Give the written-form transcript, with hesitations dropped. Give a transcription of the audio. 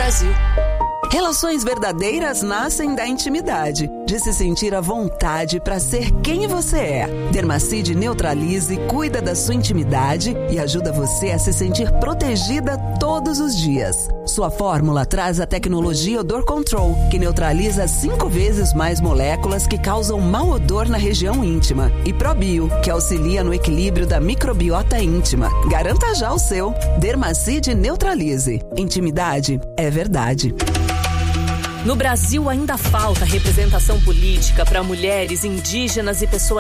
Brasil. Relações verdadeiras nascem da intimidade, de se sentir à vontade para ser quem você é. Dermacide Neutralize cuida da sua intimidade e ajuda você a se sentir protegida todos os dias. Sua fórmula traz a tecnologia Odor Control, que neutraliza 5 vezes mais moléculas que causam mau odor na região íntima. E ProBio, que auxilia no equilíbrio da microbiota íntima. Garanta já o seu. Dermacide Neutralize. Intimidade é verdade. No Brasil ainda falta representação política para mulheres, indígenas e pessoas